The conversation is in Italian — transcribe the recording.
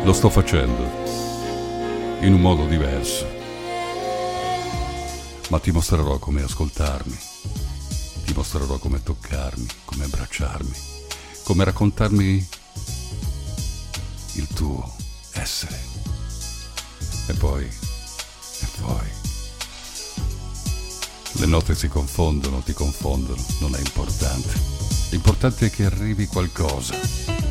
Lo sto facendo in un modo diverso, ma ti mostrerò come ascoltarmi, ti mostrerò come toccarmi, come abbracciarmi, come raccontarmi il tuo essere. E poi, le note si confondono, ti confondono, non è importante. L'importante è che arrivi qualcosa.